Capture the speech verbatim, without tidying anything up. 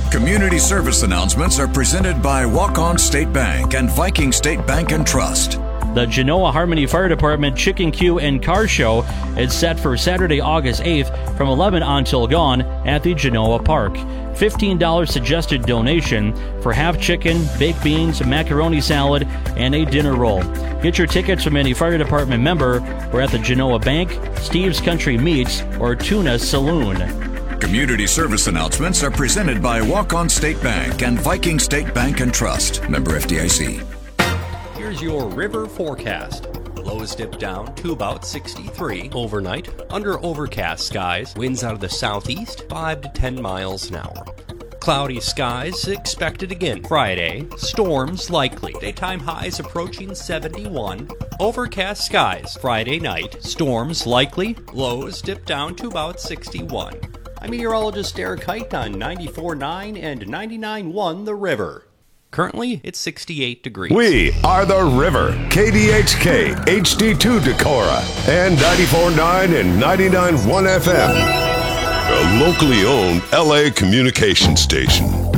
Community service announcements are presented by Walk-On State Bank and Viking State Bank and Trust. The Genoa Harmony Fire Department Chicken Q and Car Show is set for Saturday, August eighth from eleven until dawn at the Genoa Park. fifteen dollars suggested donation for half chicken, baked beans, macaroni salad, and a dinner roll. Get your tickets from any fire department member or at the Genoa Bank, Steve's Country Meats, or Tuna Saloon. Community service announcements are presented by Walk-On State Bank and Viking State Bank and Trust. Member F D I C. Here's your river forecast. Lows dip down to about sixty-three overnight. Under overcast skies, winds out of the southeast, five to ten miles an hour. Cloudy skies expected again Friday. Storms likely. Daytime highs approaching seventy-one. Overcast skies Friday night. Storms likely. Lows dip down to about sixty-one. I'm meteorologist Eric Height on ninety-four point nine and ninety-nine point one The River. Currently, it's sixty-eight degrees. We are The River, K D H K, H D two Decorah, and ninety-four point nine and ninety-nine point one F M. A locally owned L A communication station.